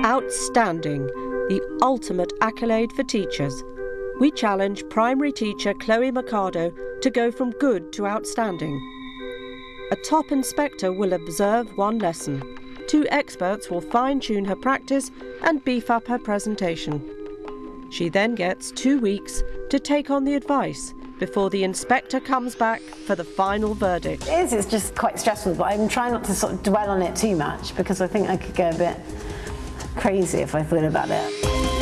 Outstanding, the ultimate accolade for teachers. We challenge primary teacher Chloe Mercado to go from good to outstanding. A top inspector will observe one lesson. 2 experts will fine-tune her practice and beef up her presentation. She then gets 2 weeks to take on the advice before the inspector comes back for the final verdict. It's just quite stressful, but I'm trying not to sort of dwell on it too much because I think I could go a bit crazy if I thought about it.